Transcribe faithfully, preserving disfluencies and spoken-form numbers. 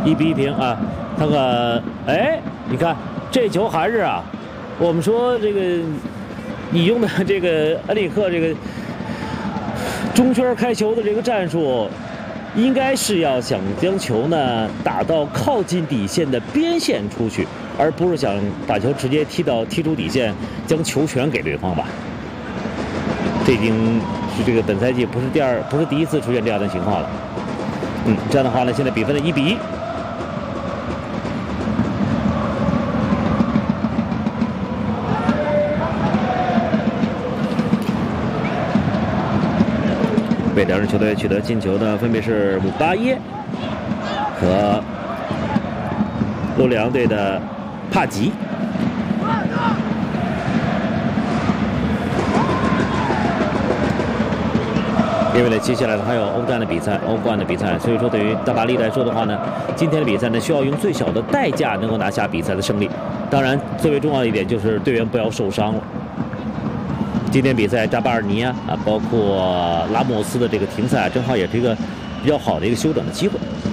一比一平啊。看看，哎，你看这球还是啊，我们说这个你用的这个恩里克这个中圈开球的这个战术。 应该是要想将球呢打到靠近底线的边线出去，而不是想把球直接踢到踢出底线，将球权给对方吧。这已经是这个本赛季不是第二，不是第一次出现这样的情况了。嗯，这样的话呢，现在比分的一比一。 为两支球队取得进球的分别是姆巴耶和洛里昂队的帕吉。因为呢，接下来呢还有欧战的比赛、欧冠的比赛，所以说对于大巴黎来说的话呢，今天的比赛呢需要用最小的代价能够拿下比赛的胜利。当然，最为重要的一点就是队员不要受伤了。 今天比赛，扎巴尔尼啊啊，包括拉莫斯的这个停赛，正好也是一个比较好的一个休整的机会。